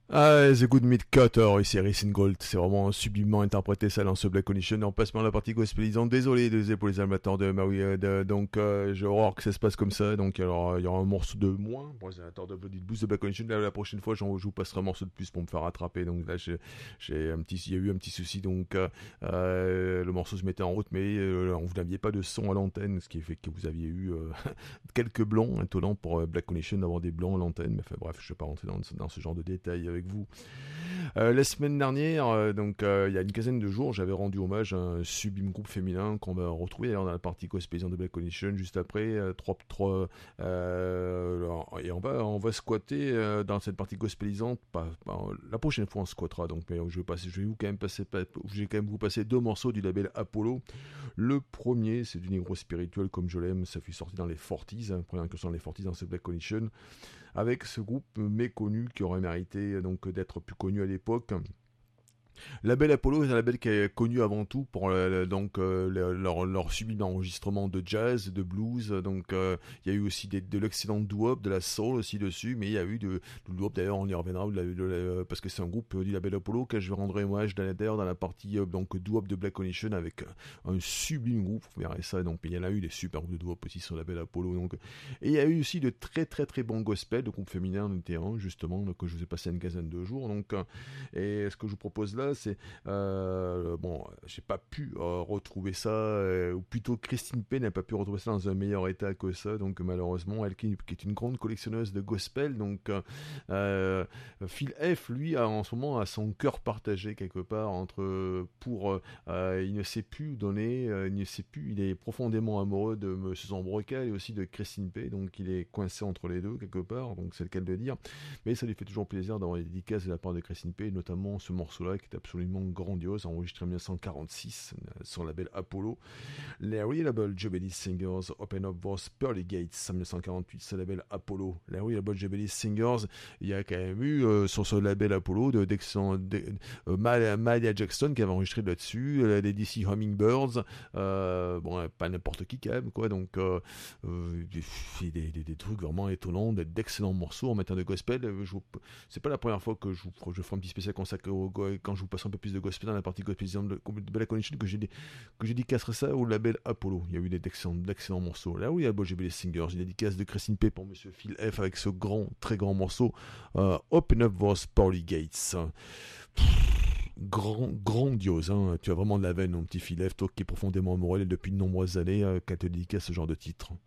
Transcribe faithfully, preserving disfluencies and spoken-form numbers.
Ah, The Good Meat Cutter, ici Racing Gold, c'est vraiment sublimement interprété ça dans ce Black Condition en passant la partie gospelisante. Désolé, désolé pour les amateurs de Maui, euh, de, donc euh, j'ai horreur que ça se passe comme ça, donc alors il y aura un morceau de moins pour les amateurs de Bloody Boost de Black Condition. Là, la prochaine fois, j'en, je vous passerai un morceau de plus pour me faire rattraper, donc là j'ai, j'ai un petit, il y a eu un petit souci, donc euh, euh, le morceau se mettait en route, mais euh, on vous n'aviez pas de son à l'antenne, ce qui fait que vous aviez eu euh, quelques blancs, étonnant pour euh, Black Condition d'avoir des blancs à l'antenne, mais enfin bref, je ne vais pas rentrer dans, dans ce genre de détails avec vous. Euh, la semaine dernière, euh, donc euh, il y a une quinzaine de jours, j'avais rendu hommage à un sublime groupe féminin qu'on va retrouver d'ailleurs dans la partie Cospédian de Black Condition juste après. Euh, trois, trois, euh, et on va, on va squatter euh, dans cette partie gospélisante. Pas, pas, la prochaine fois on squattera, donc mais je vais passer, je vais vous quand même passer, je vais quand même vous passer deux morceaux du label Apollo. Le premier, c'est du négro spirituel comme je l'aime, ça fut sorti dans les forties, hein, première incursion dans les forties dans ce Black Condition, avec ce groupe méconnu qui aurait mérité donc d'être plus connu à l'époque. Label Apollo est un label qui est connu avant tout pour euh, donc euh, leur, leur sublime enregistrement de jazz, de blues. Donc euh, il y a eu aussi des, de l'excellent doo-wop, de la soul aussi dessus, mais il y a eu de, de doo-wop d'ailleurs, on y reviendra de la, de la, parce que c'est un groupe euh, du label Apollo que je vais rendre hommage d'ailleurs dans la partie euh, donc doo-wop de Black Condition avec euh, un sublime groupe, vous verrez ça. Donc il y en a eu des super groupes de doo-wop aussi sur le label Apollo. Donc et il y a eu aussi de très très très bons gospels de groupes féminins de terrain justement donc, que je vous ai passé une quinzaine de jours. Donc euh, et ce que je vous propose là, c'est euh, bon, j'ai pas pu euh, retrouver ça, euh, ou plutôt Christine P n'a pas pu retrouver ça dans un meilleur état que ça, donc malheureusement, elle qui, qui est une grande collectionneuse de gospel, donc euh, Phil F, lui, a en ce moment a son cœur partagé quelque part entre pour euh, il ne sait plus où donner, euh, il ne sait plus, il est profondément amoureux de Monsieur Zambroca et aussi de Christine P, donc il est coincé entre les deux quelque part, donc c'est le cas de le dire, mais ça lui fait toujours plaisir d'avoir des dédicaces de la part de Christine P, notamment ce morceau-là qui est absolument grandiose, enregistré en dix-neuf cent quarante-six sur le label Apollo. Les Reliable Jubilee Singers Open Up Those Pearly Gates en dix-neuf cent quarante-huit sur le label Apollo. Les Reliable Jubilee Singers, il y a quand même eu euh, sur ce label Apollo de, d'excellents de, euh, Mahalia Jackson qui avait enregistré là-dessus, euh, les D C Hummingbirds, euh, bon pas n'importe qui quand même quoi, donc euh, euh, des, des, des, des trucs vraiment étonnants, d'excellents morceaux en matière de gospel. Je vous, c'est pas la première fois que je vous je ferai un petit spécial consacré au quand je vous passe un peu plus de gospel dans la partie gospel de Black Condition que j'ai dit que j'ai dédicacerai ça au label Apollo. Il y a eu d'excellents, d'excellents morceaux. Là où il y a le G B les Singers, une dédicace de Christine P pour Monsieur Phil F avec ce grand, très grand morceau euh, Open Up Those Pearly Gates. Pff, grand, grandiose, hein. Tu as vraiment de la veine, mon petit Phil F, toi qui est profondément amoureux depuis de nombreuses années, euh, qu'à te dédicace ce genre de titre.